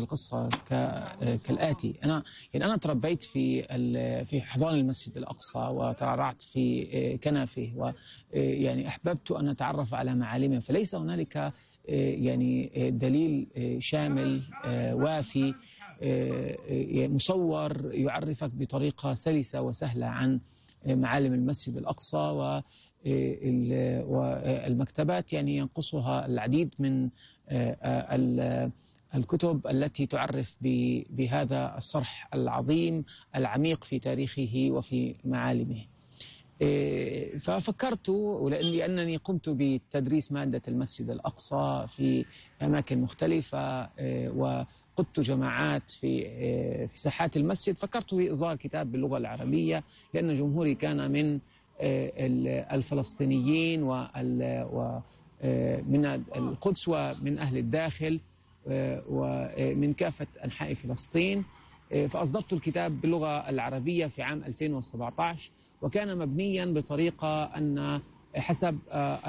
القصة كالآتي. أنا تربيت في حضان المسجد الأقصى، وترعرعت في كنفه، ويعني أحببت أن أتعرف على معالمه، فليس هنالك يعني دليل شامل وافي مصور يعرفك بطريقة سلسة وسهلة عن معالم المسجد الأقصى. والمكتبات يعني ينقصها العديد من الكتب التي تعرف بهذا الصرح العظيم العميق في تاريخه وفي معالمه. ففكرت، لأنني قمت بتدريس مادة المسجد الأقصى في أماكن مختلفة وقدت جماعات في ساحات المسجد، فكرت بإصدار كتاب باللغة العربية، لأن جمهوري كان من الفلسطينيين ومن القدس ومن أهل الداخل ومن كافة أنحاء فلسطين. فأصدرت الكتاب باللغة العربية في عام 2017، وكان مبنيا بطريقة أن حسب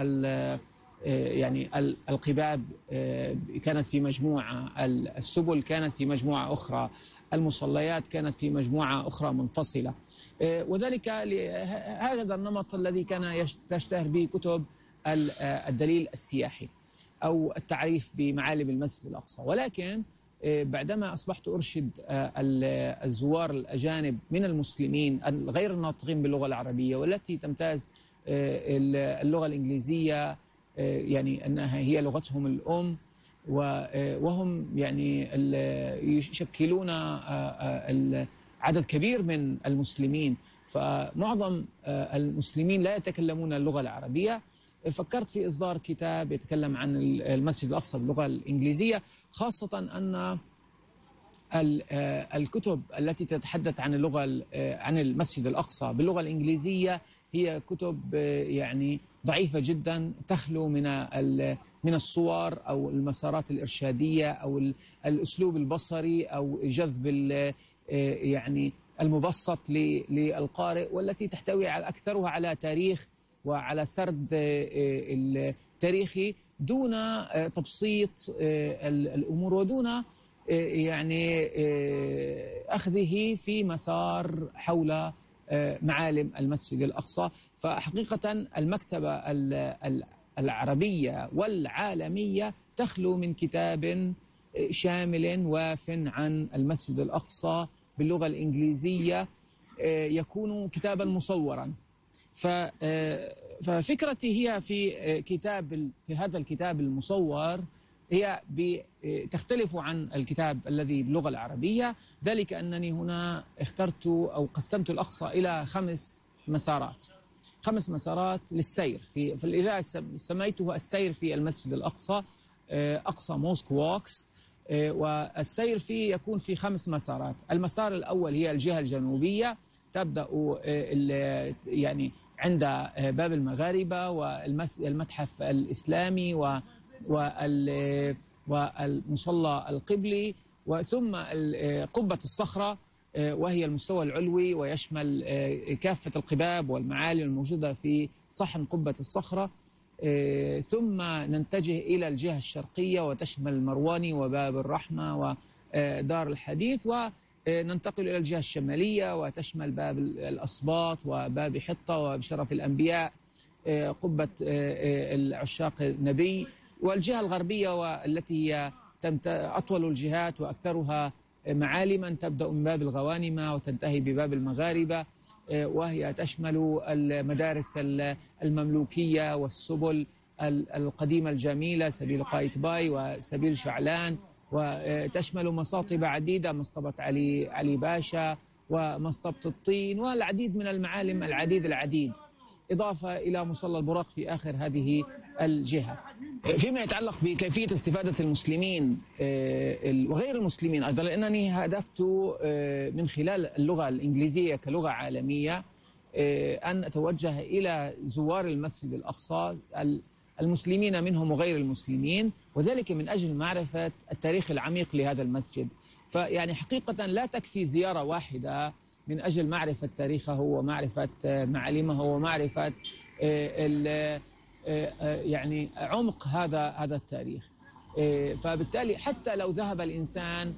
يعني القباب كانت في مجموعة، السبل كانت في مجموعة أخرى، المصليات كانت في مجموعة أخرى منفصلة، وذلك لهذا النمط الذي كان تشتهر به كتب الدليل السياحي أو التعريف بمعالم المسجد الأقصى. ولكن بعدما أصبحت أرشد الزوار الأجانب من المسلمين غير الناطقين باللغة العربية، والتي تمتاز اللغة الإنجليزية يعني أنها هي لغتهم الأم، وهم يعني يشكلون عدد كبير من المسلمين، فمعظم المسلمين لا يتكلمون اللغة العربية. فكرت في إصدار كتاب يتكلم عن المسجد الأقصى باللغة الإنجليزية، خاصة أن الكتب التي تتحدث عن المسجد الأقصى باللغة الإنجليزية هي كتب يعني ضعيفة جدا، تخلو من الصور أو المسارات الإرشادية أو الأسلوب البصري أو جذب يعني المبسط للقارئ، والتي تحتوي على أكثرها على تاريخ وعلى سرد التاريخي دون تبسيط الأمور ودون يعني أخذه في مسار حول معالم المسجد الأقصى. فحقيقة المكتبة العربية والعالمية تخلو من كتاب شامل واف عن المسجد الأقصى باللغة الإنجليزية يكون كتابا مصورا. ففكرتي هي في هذا الكتاب المصور هي تختلف عن الكتاب الذي باللغة العربية، ذلك أنني هنا اخترت أو قسمت الأقصى إلى 5 مسارات للسير في الإذاعة سميته السير في المسجد الأقصى، أقصى موسك ووكس، والسير فيه يكون في 5 مسارات. المسار الأول هي الجهة الجنوبية، تبدأ يعني عند باب المغاربة والمتحف الإسلامي والمصلى القبلي، وثم قبة الصخرة وهي المستوى العلوي ويشمل كافة القباب والمعالم الموجودة في صحن قبة الصخرة. ثم نتجه إلى الجهة الشرقية وتشمل المرواني وباب الرحمة ودار الحديث، وننتقل إلى الجهة الشمالية وتشمل باب الأسباط وباب حطة وبشرف الأنبياء، قبة العشاق النبي، والجهة الغربية والتي هي أطول الجهات وأكثرها معالما، تبدأ من باب الغوانمة وتنتهي بباب المغاربة، وهي تشمل المدارس المملوكية والسبل القديمة الجميلة، سبيل قايتباي وسبيل شعلان، وتشمل مصاطب عديدة، مصطبة علي باشا ومصطبة الطين والعديد من المعالم العديد، إضافة إلى مصلى البراق في آخر هذه الجهة. فيما يتعلق بكيفية استفادة المسلمين وغير المسلمين أيضا، لأنني هدفت من خلال اللغة الإنجليزية كلغة عالمية أن أتوجه إلى زوار المسجد الأقصى المسلمين منهم وغير المسلمين، وذلك من أجل معرفة التاريخ العميق لهذا المسجد. فيعني حقيقة لا تكفي زيارة واحدة من أجل معرفة تاريخه ومعرفة معالمه ومعرفة يعني عمق هذا التاريخ. فبالتالي حتى لو ذهب الإنسان